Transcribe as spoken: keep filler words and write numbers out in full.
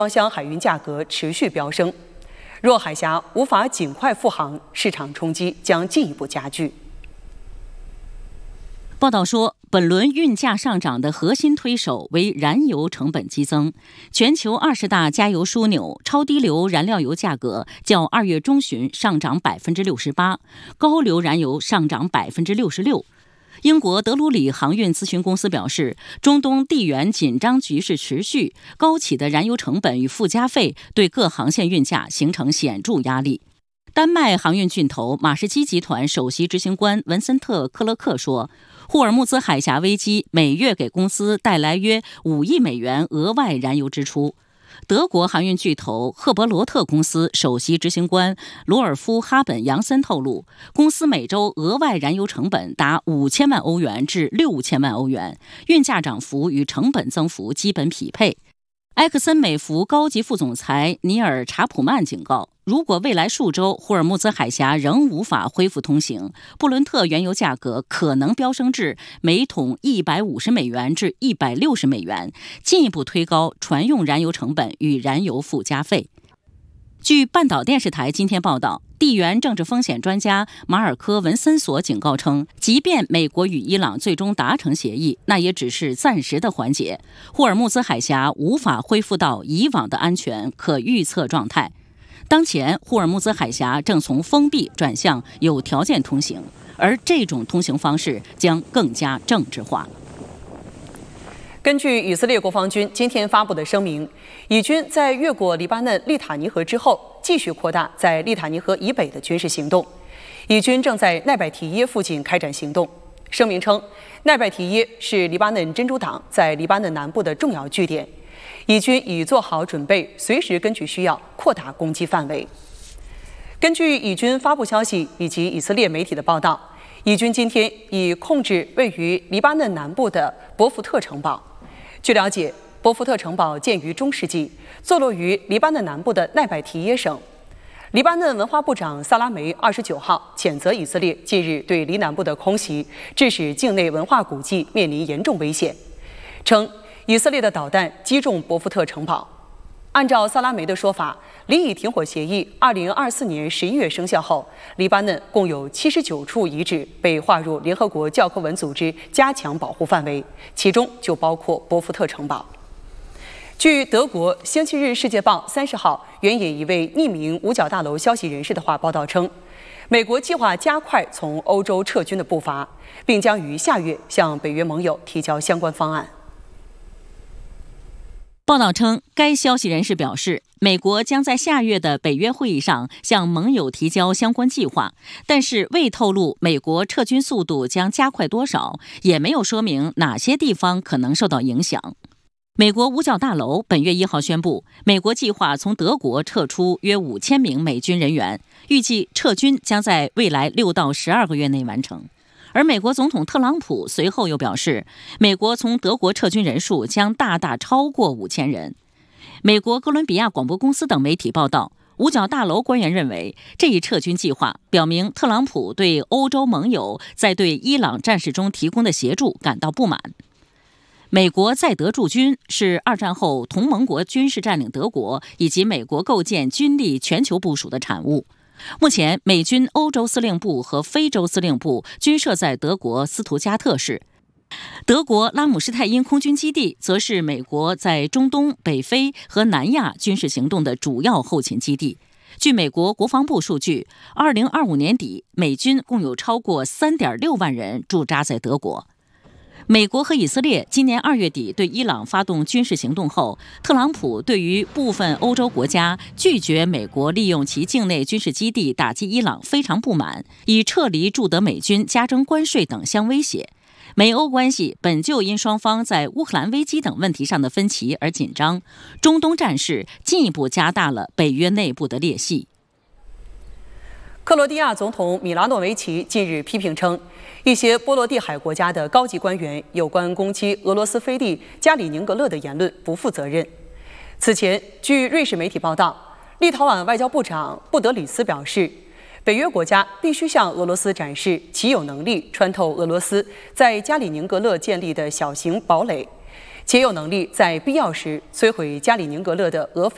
双向海运价格持续飙升。若海峡无法尽快复航，市场冲击将进一步加剧。 报道说，本轮运价上涨的核心推手为燃油成本激增。全球二十大加油枢纽超低硫燃料油价格较二月中旬上涨百分之六十八，高硫燃油上涨百分之六十六。英国德鲁里航运咨询公司表示，中东地缘紧张局势持续，高企的燃油成本与附加费对各航线运价形成显著压力。丹麦航运巨头马士基集团首席执行官文森特·克勒克说，霍尔木兹海峡危机每月给公司带来约五亿美元额外燃油支出。德国航运巨头赫伯罗特公司首席执行官罗尔夫·哈本扬森透露，公司每周额外燃油成本达五千万欧元至六千万欧元，运价涨幅与成本增幅基本匹配。埃克森美孚高级副总裁尼尔·查普曼警告，如果未来数周霍尔木兹海峡仍无法恢复通行，布伦特原油价格可能飙升至每桶一百五十美元至一百六十美元，进一步推高船用燃油成本与燃油附加费。据半岛电视台今天报道，地缘政治风险专家马尔科·文森索警告称，即便美国与伊朗最终达成协议，那也只是暂时的缓解，霍尔木兹海峡无法恢复到以往的安全可预测状态。当前，霍尔木兹海峡正从封闭转向有条件通行，而这种通行方式将更加政治化。 根据以色列国防军今天发布的声明，以军在越过黎巴嫩利塔尼河之后，继续扩大在利塔尼河以北的军事行动。以军正在奈拜提耶附近开展行动。声明称，奈拜提耶是黎巴嫩真主党在黎巴嫩南部的重要据点，以军已做好准备，随时根据需要扩大攻击范围。根据以军发布消息以及以色列媒体的报道，以军今天已控制位于黎巴嫩南部的博福特城堡。据了解，博福特城堡建于中世纪，坐落于黎巴嫩南部的奈拜提耶省。黎巴嫩文化部长萨拉梅二十九号谴责以色列近日对黎南部的空袭，致使境内文化古迹面临严重危险，称以色列的导弹击中博福特城堡。按照萨拉梅的说法，黎以停火协议二零二四年十一月生效后，黎巴嫩共有七十九处遗址被划入联合国教科文组织加强保护范围，其中就包括博福特城堡。据德国《星期日世界报》三十号援引一位匿名五角大楼消息人士的话报道称，美国计划加快从欧洲撤军的步伐，并将于下月向北约盟友提交相关方案。 报道称，该消息人士表示，美国将在下月的北约会议上向盟友提交相关计划，但是未透露美国撤军速度将加快多少，也没有说明哪些地方可能受到影响。美国五角大楼本月一号宣布，美国计划从德国撤出约五千名美军人员，预计撤军将在未来六到十二个月内完成。而美国总统特朗普随后又表示，美国从德国撤军人数将大大超过五千人。美国哥伦比亚广播公司等媒体报道，五角大楼官员认为，这一撤军计划表明特朗普对欧洲盟友在对伊朗战事中提供的协助感到不满。美国在德驻军是二战后同盟国军事占领德国以及美国构建军力全球部署的产物。目前，美军欧洲司令部和非洲司令部均设在德国斯图加特市。德国拉姆施泰因空军基地则是美国在中东、北非和南亚军事行动的主要后勤基地。据美国国防部数据，二零二五年底，美军共有超过 三点六万人驻扎在德国。美国和以色列今年二月底对伊朗发动军事行动后，特朗普对于部分欧洲国家拒绝美国利用其境内军事基地打击伊朗非常不满，以撤离驻德美军、加征关税等相威胁。美欧关系本就因双方在乌克兰危机等问题上的分歧而紧张，中东战事进一步加大了北约内部的裂隙。 克罗地亚总统米拉诺维奇近日批评称，一些波罗的海国家的高级官员有关攻击俄罗斯飞地加里宁格勒的言论不负责任。此前，据瑞士媒体报道，立陶宛外交部长布德里斯表示，北约国家必须向俄罗斯展示其有能力穿透俄罗斯在加里宁格勒建立的小型堡垒，且有能力在必要时摧毁加里宁格勒的俄方